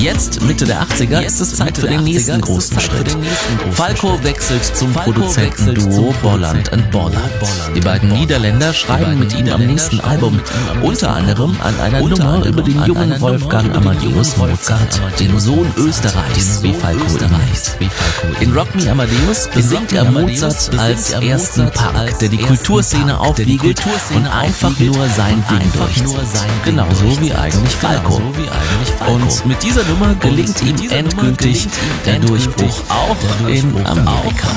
Jetzt, Mitte der 80er, ist es Zeit für den nächsten großen Schritt. Falco wechselt zum Produzentenduo Bolland & Bollard. Die beiden Niederländer schreiben mit ihm am nächsten Album unter anderem an einer Nummer über den jungen Wolfgang Amadeus Mozart, den Sohn Österreichs, wie Falco ihn nennt. In Rock Me Amadeus besingt er Mozart als ersten Punk, der die Kulturszene aufwiegelt und einfach nur sein Ding durchzieht. Genauso wie eigentlich Falco. Und mit dieser Nummer gelingt ihm endgültig der Durchbruch auch in Amerika.